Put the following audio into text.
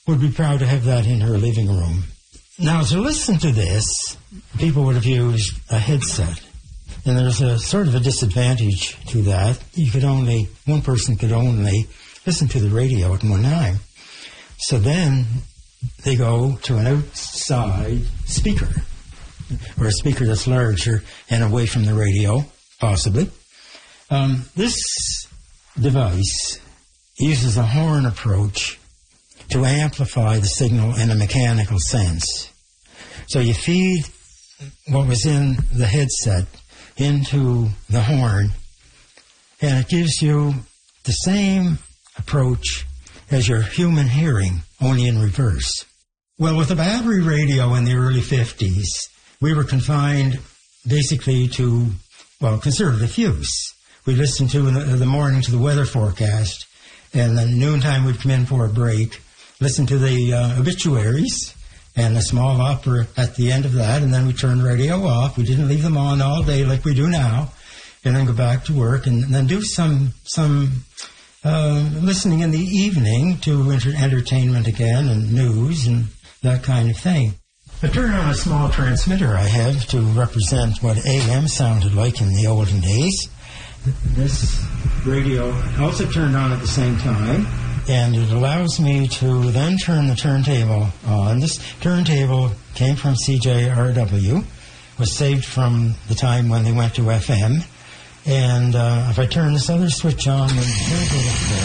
would be proud to have that in her living room. Now, to listen to this, people would have used a headset. And there's a sort of a disadvantage to that. One person could only listen to the radio at one time. So then they go to an outside speaker, or a speaker that's larger and away from the radio, possibly. This device uses a horn approach to amplify the signal in a mechanical sense. So you feed what was in the headset into the horn, and it gives you the same approach as your human hearing, only in reverse. Well, with the battery radio in the early 50s, we were confined basically to, conservative use. We listened to in the morning to the weather forecast, and then noontime we'd come in for a break, listen to the obituaries, and a small opera at the end of that, and then we turned the radio off. We didn't leave them on all day like we do now, and then go back to work, and then do some listening in the evening to entertainment again, and news, and that kind of thing. I turned on a small transmitter I have to represent what AM sounded like in the olden days. This radio also turned on at the same time, and it allows me to then turn the turntable on. This turntable came from CJRW, was saved from the time when they went to FM, and if I turn this other switch on, then